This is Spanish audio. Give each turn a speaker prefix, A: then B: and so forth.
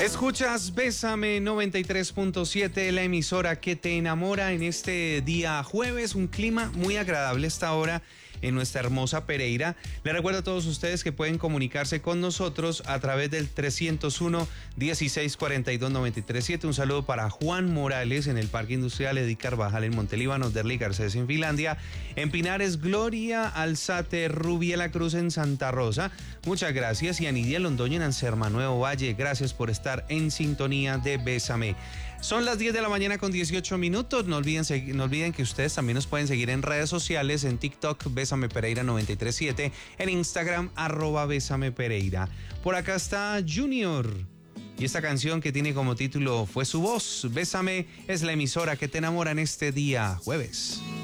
A: Escuchas Bésame 93.7, la emisora que te enamora en este día jueves. Un clima muy agradable esta hora en nuestra hermosa Pereira. Les recuerdo a todos ustedes que pueden comunicarse con nosotros a través del 301-1642-937. Un saludo para Juan Morales en el Parque Industrial Eddy Carvajal en Montelíbano, Derli Garcés en Finlandia, en Pinares, Gloria Alzate Rubiela Cruz en Santa Rosa. Muchas gracias. Y a Nidia Londoño en Anserma Nuevo Valle. Gracias por estar en sintonía de Bésame. Son las 10 de la mañana con 18 minutos. No olviden que ustedes también nos pueden seguir en redes sociales, en TikTok, Bésame Pereira 937, en Instagram, @Bésame Pereira. Por acá está Junior. Y esta canción que tiene como título Fue su voz. Bésame es la emisora que te enamora en este día jueves.